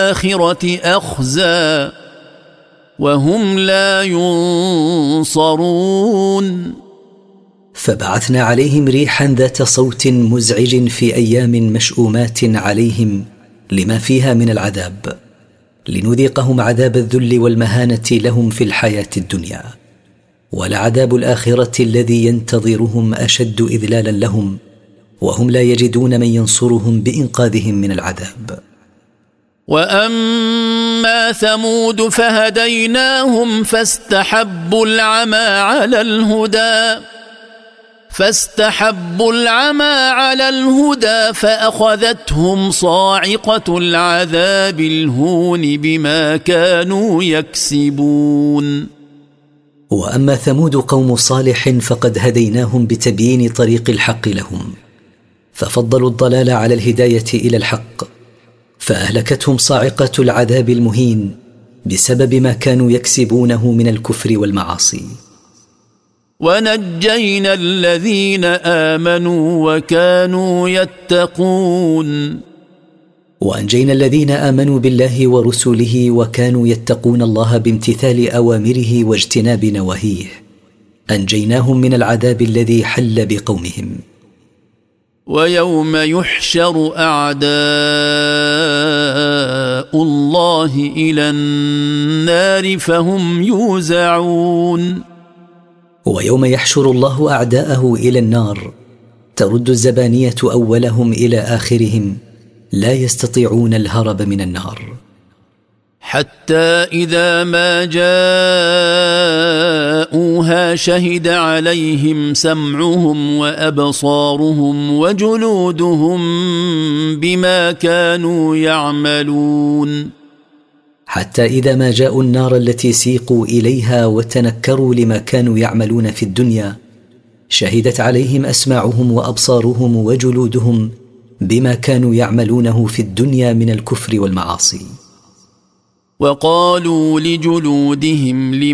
الآخرة أخزى وهم لا ينصرون. فبعثنا عليهم ريحا ذات صوت مزعج في أيام مشؤومات عليهم لما فيها من العذاب، لنذيقهم عذاب الذل والمهانة لهم في الحياة الدنيا، ولعذاب الآخرة الذي ينتظرهم أشد إذلالا لهم، وهم لا يجدون من ينصرهم بإنقاذهم من العذاب. وأما ثمود فهديناهم فاستحبوا العمى على الهدى فأخذتهم صاعقة العذاب الهون بما كانوا يكسبون. وأما ثمود قوم صالح فقد هديناهم بتبيين طريق الحق لهم، ففضلوا الضلال على الهداية إلى الحق، فأهلكتهم صاعقة العذاب المهين بسبب ما كانوا يكسبونه من الكفر والمعاصي. ونجينا الذين آمنوا وكانوا يتقون. وأنجينا الذين آمنوا بالله ورسله وكانوا يتقون الله بامتثال أوامره واجتناب نواهيه، أنجيناهم من العذاب الذي حل بقومهم. ويوم يحشر أعداء الله إلى النار فهم يوزعون. ويوم يحشر الله أعداءه إلى النار ترد الزبانية أولهم إلى آخرهم، لا يستطيعون الهرب من النار. حتى إذا ما جاءوها شهد عليهم سمعهم وأبصارهم وجلودهم بما كانوا يعملون. حتى إذا ما جاءوا النار التي سيقوا إليها وتنكروا لما كانوا يعملون في الدنيا، شهدت عليهم أسماعهم وأبصارهم وجلودهم بما كانوا يعملونه في الدنيا من الكفر والمعاصي. وقالوا لجلودهم